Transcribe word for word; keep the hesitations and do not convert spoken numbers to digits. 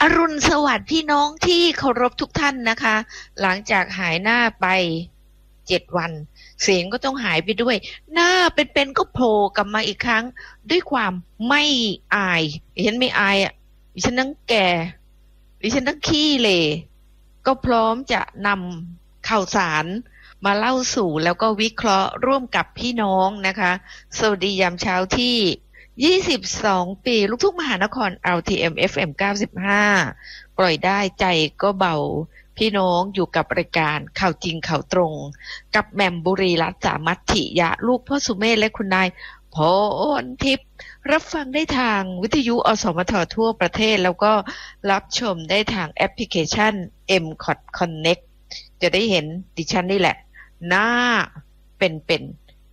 รุณสวัสดิ์พี่น้องที่เคารพทุกท่านนะคะหลังจากหายหน้าไปเจ็ดวันเสียงก็ต้องหายไปด้วยหน้าเป็นๆก็โผล่กลับมาอีกครั้งด้วยความไม่อายดิฉันไม่อายอ่ะดิฉันทั้งแก่ดิฉันทั้งขี้เหร่ก็พร้อมจะนำข่าวสารมาเล่าสู่แล้วก็วิเคราะห์ร่วมกับพี่น้องนะคะสวัสดียามเช้าที่ยี่สิบสองปีลูกทุ่งมหานคร แอล ที เอ็ม เอฟ เอ็ม เก้าสิบห้า ปล่อยได้ใจก็เบาพี่น้องอยู่กับรายการข่าวจริงข่าวตรงกับแหม่มบุรีรัตน์สามัตถิยะลูกพ่อสุเมธและคุณนายพรทิพย์รับฟังได้ทางวิทยุอสมททั่วประเทศแล้วก็รับชมได้ทางแอปพลิเคชัน เอ็ม คอท Connect จะได้เห็นดิฉันนี่แหละหน้าเป็นๆ